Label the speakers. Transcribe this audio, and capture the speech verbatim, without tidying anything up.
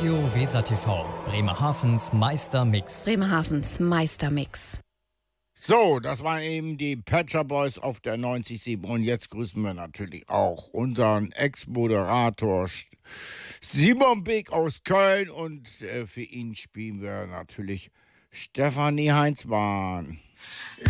Speaker 1: Radio Weser T V, Bremerhavens Meistermix.
Speaker 2: Bremerhavens Meistermix.
Speaker 3: So, das waren eben die Patcher Boys auf der neunzig Komma sieben. Und jetzt grüßen wir natürlich auch unseren Ex-Moderator Simon Beek aus Köln. Und äh, für ihn spielen wir natürlich Stefanie Heinzmann.